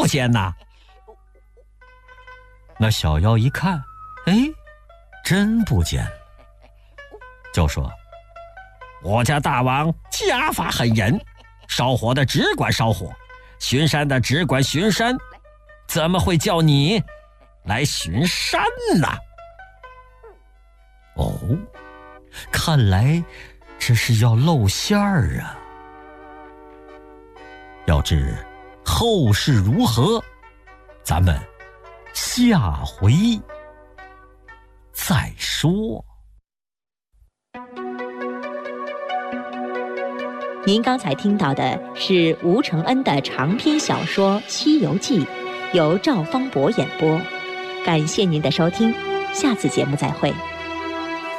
不见呐。那小妖一看，哎，真不见了，就说：我家大王家法很严，烧火的只管烧火，巡山的只管巡山，怎么会叫你来巡山呢？哦，看来这是要露馅儿啊。要知后事如何，咱们下回再说。 您刚才听到的是吴承恩的长篇小说《西游记》，由赵方博演播。感谢您的收听，下次节目再会。